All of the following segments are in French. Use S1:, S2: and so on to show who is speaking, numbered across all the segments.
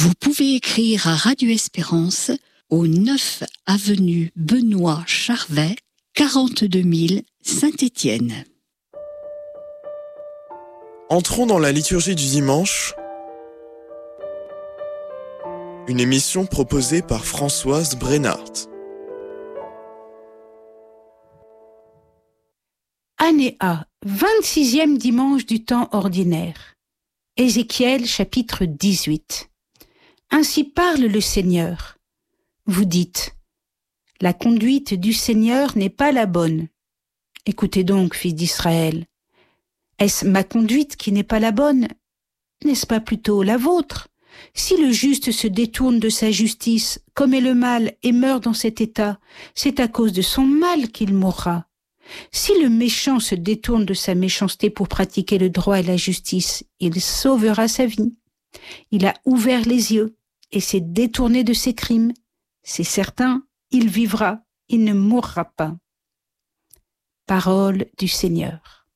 S1: Vous pouvez écrire à Radio Espérance au 9 avenue Benoît Charvet, 42 000 Saint-Étienne.
S2: Entrons dans la liturgie du dimanche, une émission proposée par Françoise Brennart.
S3: Année A, 26e dimanche du temps ordinaire. Ézéchiel chapitre 18. Ainsi parle le Seigneur. Vous dites, la conduite du Seigneur n'est pas la bonne. Écoutez donc, fils d'Israël. Est-ce ma conduite qui n'est pas la bonne? N'est-ce pas plutôt la vôtre? Si le juste se détourne de sa justice, commet le mal et meurt dans cet état, c'est à cause de son mal qu'il mourra. Si le méchant se détourne de sa méchanceté pour pratiquer le droit et la justice, il sauvera sa vie. Il a ouvert les yeux et s'est détourné de ses crimes. C'est certain, il vivra, il ne mourra pas. Parole du Seigneur.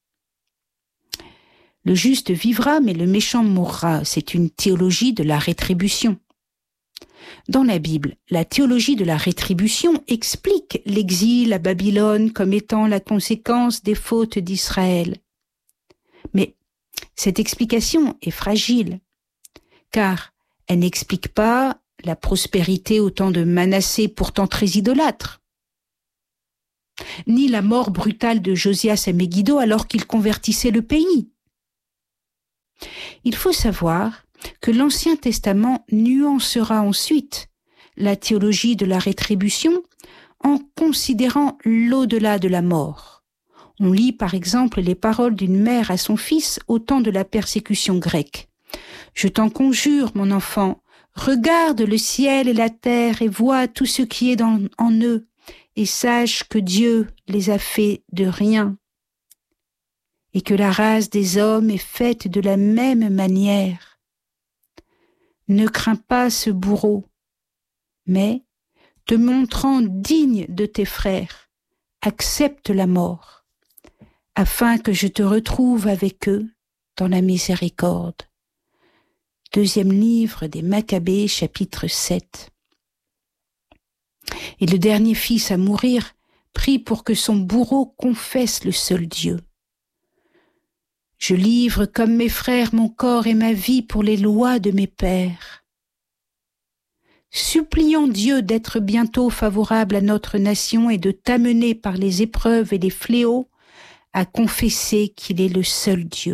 S3: Le juste vivra, mais le méchant mourra. C'est une théologie de la rétribution. Dans la Bible, la théologie de la rétribution explique l'exil à Babylone comme étant la conséquence des fautes d'Israël. Mais cette explication est fragile, car elle n'explique pas la prospérité au temps de Manassé, pourtant très idolâtre, ni la mort brutale de Josias à Megiddo alors qu'il convertissait le pays. Il faut savoir que l'Ancien Testament nuancera ensuite la théologie de la rétribution en considérant l'au-delà de la mort. On lit par exemple les paroles d'une mère à son fils au temps de la persécution grecque. « Je t'en conjure, mon enfant, regarde le ciel et la terre et vois tout ce qui est en eux, et sache que Dieu les a faits de rien, et que la race des hommes est faite de la même manière. Ne crains pas ce bourreau, mais, te montrant digne de tes frères, accepte la mort, afin que je te retrouve avec eux dans la miséricorde. » Deuxième livre des Maccabées, chapitre 7. Et le dernier fils à mourir prie pour que son bourreau confesse le seul Dieu. Je livre comme mes frères mon corps et ma vie pour les lois de mes pères. Supplions Dieu d'être bientôt favorable à notre nation et de t'amener par les épreuves et les fléaux à confesser qu'il est le seul Dieu.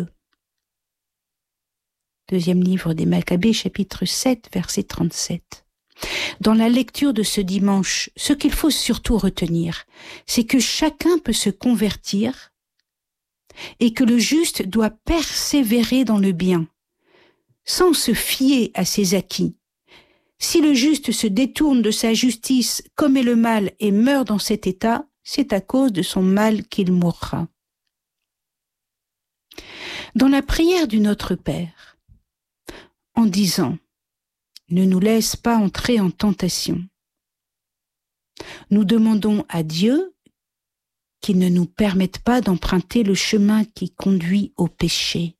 S3: Deuxième livre des Maccabées, chapitre 7, verset 37. Dans la lecture de ce dimanche, ce qu'il faut surtout retenir, c'est que chacun peut se convertir et que le juste doit persévérer dans le bien, sans se fier à ses acquis. Si le juste se détourne de sa justice, commet le mal et meurt dans cet état, c'est à cause de son mal qu'il mourra. Dans la prière du Notre Père, en disant « Ne nous laisse pas entrer en tentation », nous demandons à Dieu qu'il ne nous permette pas d'emprunter le chemin qui conduit au péché.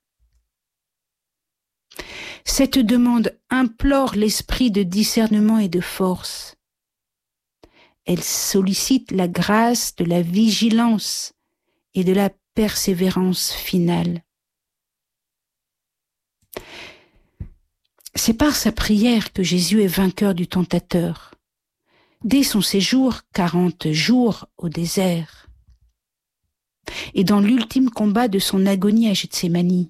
S3: Cette demande implore l'esprit de discernement et de force. Elle sollicite la grâce de la vigilance et de la persévérance finale. C'est par sa prière que Jésus est vainqueur du tentateur. Dès son séjour, 40 jours au désert, et dans l'ultime combat de son agonie à Gethsémani.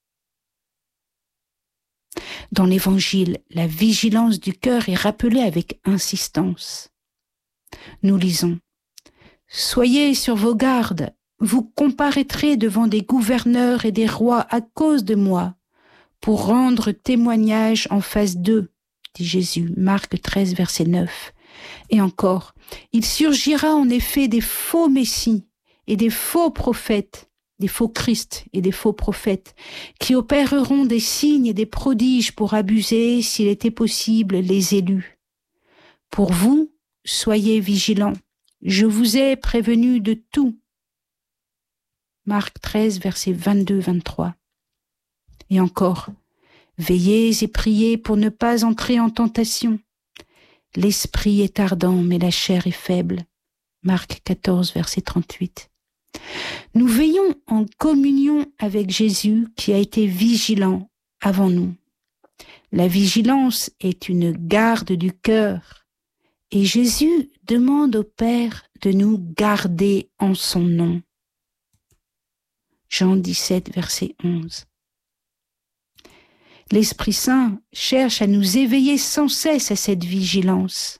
S3: Dans l'Évangile, la vigilance du cœur est rappelée avec insistance. Nous lisons « Soyez sur vos gardes, vous comparaîtrez devant des gouverneurs et des rois à cause de moi, pour rendre témoignage en face d'eux, dit Jésus, Marc 13, verset 9. Et encore, il surgira en effet des faux messies et des faux prophètes, des faux Christ et des faux prophètes, qui opéreront des signes et des prodiges pour abuser, s'il était possible, les élus. Pour vous, soyez vigilants, je vous ai prévenu de tout. Marc 13, versets 22-23. Et encore, Veillez et priez pour ne pas entrer en tentation. L'esprit est ardent, mais la chair est faible. Marc 14, verset 38. Nous veillons en communion avec Jésus qui a été vigilant avant nous. La vigilance est une garde du cœur et Jésus demande au Père de nous garder en son nom. Jean 17, verset 11. L'Esprit Saint cherche à nous éveiller sans cesse à cette vigilance.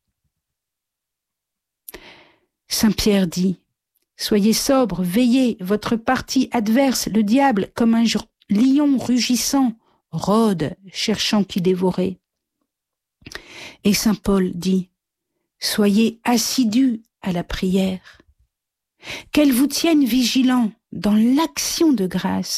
S3: Saint Pierre dit « Soyez sobres, veillez, votre parti adverse, le diable, comme un lion rugissant, rôde, cherchant qui dévorer. » Et Saint Paul dit « Soyez assidus à la prière, qu'elle vous tienne vigilants dans l'action de grâce. »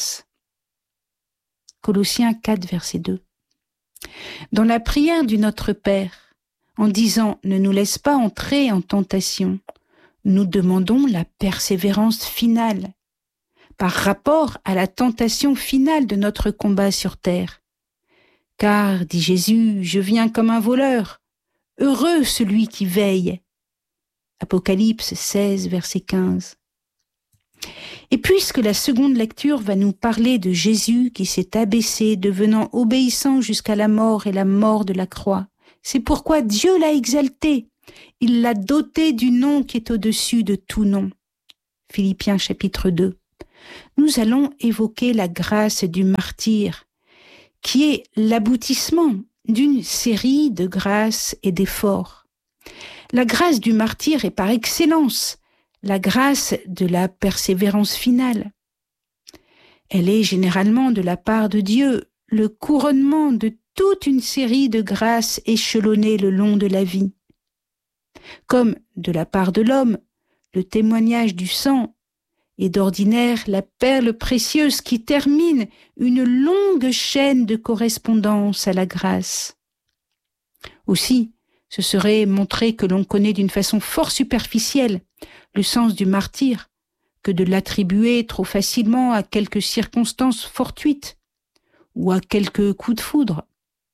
S3: Colossiens 4, verset 2. Dans la prière du Notre Père, en disant « Ne nous laisse pas entrer en tentation », nous demandons la persévérance finale, par rapport à la tentation finale de notre combat sur terre. Car, dit Jésus, je viens comme un voleur, heureux celui qui veille. Apocalypse 16, verset 15. Et puisque la seconde lecture va nous parler de Jésus qui s'est abaissé, devenant obéissant jusqu'à la mort et la mort de la croix, c'est pourquoi Dieu l'a exalté. Il l'a doté du nom qui est au-dessus de tout nom. Philippiens chapitre 2. Nous allons évoquer la grâce du martyr, qui est l'aboutissement d'une série de grâces et d'efforts. La grâce du martyr est par excellence la grâce de la persévérance finale. Elle est généralement de la part de Dieu le couronnement de toute une série de grâces échelonnées le long de la vie. Comme de la part de l'homme, le témoignage du sang est d'ordinaire la perle précieuse qui termine une longue chaîne de correspondance à la grâce. Aussi, ce serait montrer que l'on connaît d'une façon fort superficielle le sens du martyr que de l'attribuer trop facilement à quelques circonstances fortuites ou à quelques coups de foudre.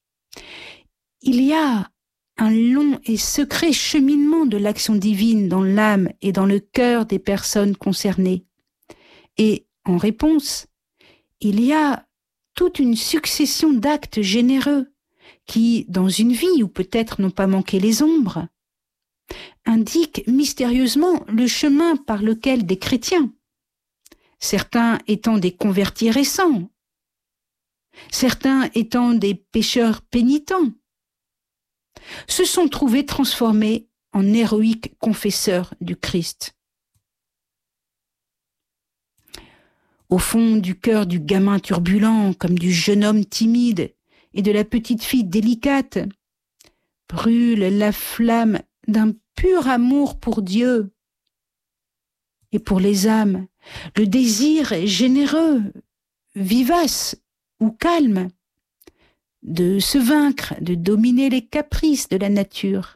S3: Il y a un long et secret cheminement de l'action divine dans l'âme et dans le cœur des personnes concernées. Et en réponse, il y a toute une succession d'actes généreux qui, dans une vie où peut-être n'ont pas manqué les ombres, indiquent mystérieusement le chemin par lequel des chrétiens, certains étant des convertis récents, certains étant des pécheurs pénitents, se sont trouvés transformés en héroïques confesseurs du Christ. Au fond du cœur du gamin turbulent, comme du jeune homme timide et de la petite fille délicate, brûle la flamme d'un pur amour pour Dieu et pour les âmes, le désir généreux, vivace ou calme, de se vaincre, de dominer les caprices de la nature.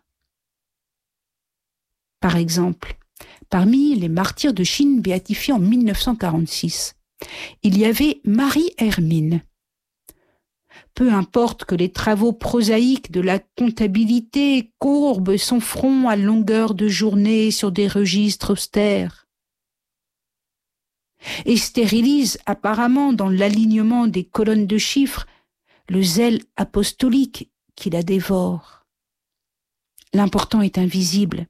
S3: Par exemple, parmi les martyrs de Chine béatifiés en 1946, il y avait Marie-Hermine. Peu importe que les travaux prosaïques de la comptabilité courbent son front à longueur de journée sur des registres austères et stérilisent apparemment dans l'alignement des colonnes de chiffres le zèle apostolique qui la dévore. L'important est invisible.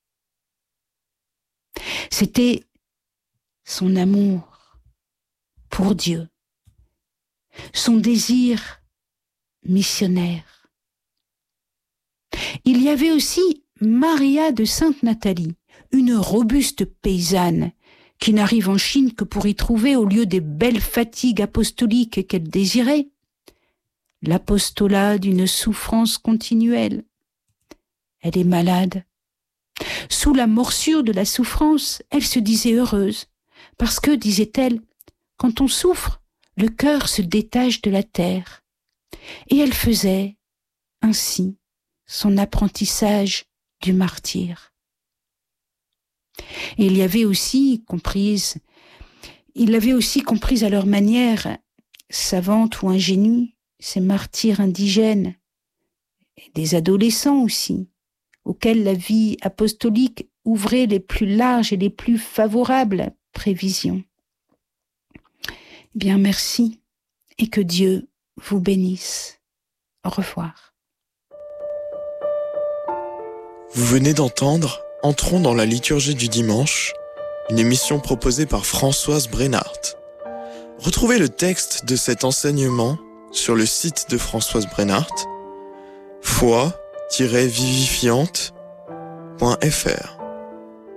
S3: C'était son amour pour Dieu, son désir missionnaire. Il y avait aussi Maria de Sainte-Nathalie, une robuste paysanne qui n'arrive en Chine que pour y trouver, au lieu des belles fatigues apostoliques qu'elle désirait, l'apostolat d'une souffrance continuelle. Elle est malade. Sous la morsure de la souffrance, elle se disait heureuse, parce que, disait-elle, quand on souffre, le cœur se détache de la terre. Et elle faisait, ainsi, son apprentissage du martyr. Et il avait aussi compris à leur manière, savante ou ingénue, ces martyrs indigènes, et des adolescents aussi, auxquels la vie apostolique ouvrait les plus larges et les plus favorables prévisions. Eh bien, merci et que Dieu vous bénisse. Au revoir.
S2: Vous venez d'entendre Entrons dans la liturgie du dimanche, une émission proposée par Françoise Brennart. Retrouvez le texte de cet enseignement sur le site de Françoise Brennart, foi-vivifiante.fr.